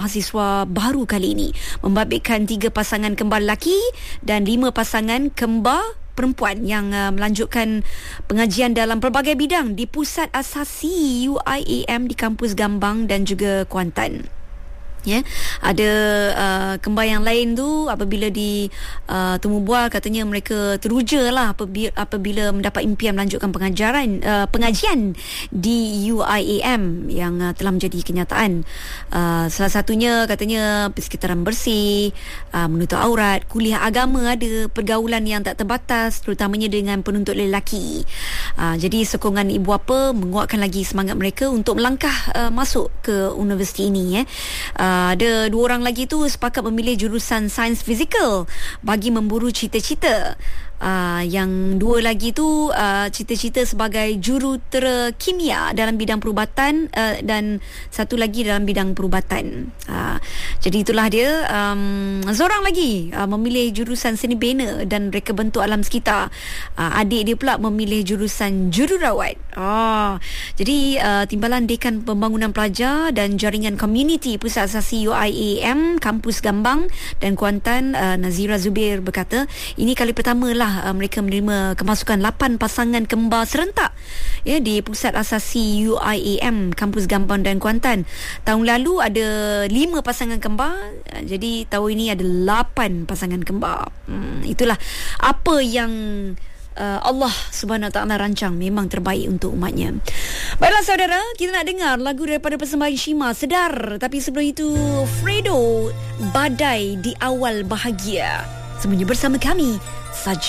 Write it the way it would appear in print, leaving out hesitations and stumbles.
mahasiswa baru kali ini membabitkan 3 pasangan kembar lelaki dan 5 pasangan kembar perempuan yang melanjutkan pengajian dalam pelbagai bidang di Pusat Asasi UIAM di kampus Gambang dan juga Kuantan. Ya, ada kembar yang lain tu apabila di temu bual katanya mereka teruja lah apabila mendapat impian melanjutkan pengajian di UIAM yang telah menjadi kenyataan. Salah satunya katanya persekitaran bersih, menutup aurat, kuliah agama, ada pergaulan yang tak terbatas terutamanya dengan penuntut lelaki. Jadi sokongan ibu bapa menguatkan lagi semangat mereka untuk melangkah masuk ke universiti ini. Ada 2 orang lagi tu sepakat memilih jurusan sains fizikal bagi memburu cita-cita. Yang 2 lagi tu cita-cita sebagai jurutera kimia dalam bidang perubatan dan satu lagi dalam bidang perubatan. Jadi itulah dia. Seorang lagi memilih jurusan seni bina dan reka bentuk alam sekitar. Adik dia pula memilih jurusan jururawat. Jadi Timbalan Dekan Pembangunan Pelajar dan Jaringan Komuniti Pusat Asasi UIAM Kampus Gambang dan Kuantan, Nazira Zubir berkata, ini kali pertama lah mereka menerima kemasukan 8 pasangan kembar serentak di Pusat Asasi UIAM Kampus Gambang dan Kuantan. Tahun lalu ada 5 pasangan kembar, jadi tahun ini ada 8 pasangan kembar. Itulah apa yang Allah Subhanahu Wa Taala rancang, memang terbaik untuk umatnya. Baiklah saudara, kita nak dengar lagu daripada persembahan Shima, Sedar. Tapi sebelum itu, Fredo, Badai di Awal Bahagia. Semuanya bersama kami saja.